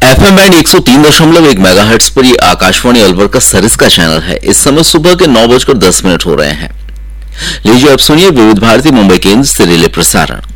FM band 103.1 megahertz पर ये आकाशवाणी अलवर का सरिस का चैनल है। इस समय सुबह के 9:10 हो रहे हैं। लीजिए अब सुनिए विविध भारती मुंबई केंद्र से रिले प्रसारण।